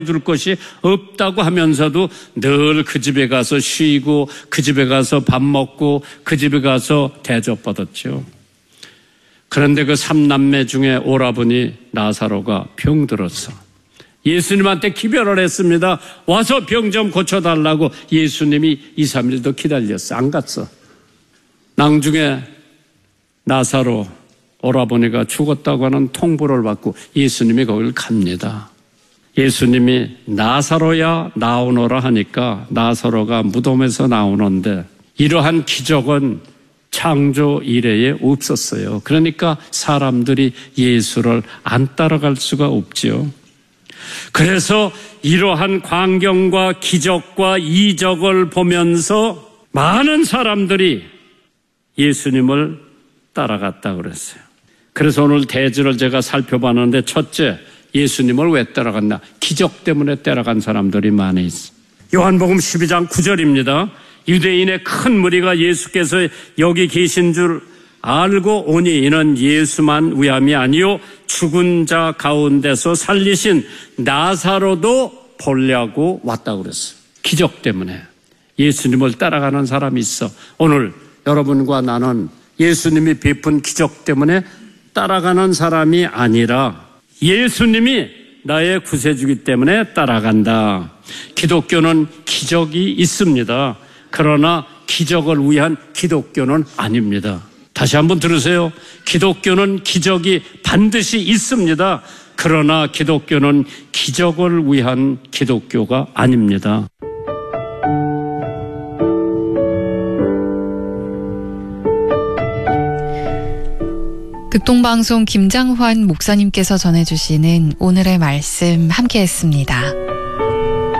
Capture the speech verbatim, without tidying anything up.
줄 것이 없다고 하면서도 늘 그 집에 가서 쉬고 그 집에 가서 밥 먹고 그 집에 가서 대접받았죠. 그런데 그 삼남매 중에 오라버니 나사로가 병들었어. 예수님한테 기별을 했습니다. 와서 병 좀 고쳐달라고. 예수님이 이, 삼 일 더 기다렸어. 안 갔어. 나중에 나사로 오라버니가 죽었다고 하는 통보를 받고 예수님이 거기를 갑니다. 예수님이 나사로야 나오너라 하니까 나사로가 무덤에서 나오는데 이러한 기적은 창조 이래에 없었어요. 그러니까 사람들이 예수를 안 따라갈 수가 없지요. 그래서 이러한 광경과 기적과 이적을 보면서 많은 사람들이 예수님을 따라갔다 그랬어요. 그래서 오늘 대지를 제가 살펴봤는데 첫째, 예수님을 왜 따라갔나? 기적 때문에 따라간 사람들이 많이 있어요. 요한복음 십이 장 구 절입니다. 유대인의 큰 무리가 예수께서 여기 계신 줄 알고 오니 이는 예수만 위함이 아니요 죽은 자 가운데서 살리신 나사로도 보려고 왔다고 그랬어요. 기적 때문에 예수님을 따라가는 사람이 있어. 오늘 여러분과 나는 예수님이 베푼 기적 때문에 따라가는 사람이 아니라 예수님이 나의 구세주기 때문에 따라간다. 기독교는 기적이 있습니다. 그러나 기적을 위한 기독교는 아닙니다. 다시 한번 들으세요. 기독교는 기적이 반드시 있습니다. 그러나 기독교는 기적을 위한 기독교가 아닙니다. 극동방송 김장환 목사님께서 전해주시는 오늘의 말씀 함께했습니다.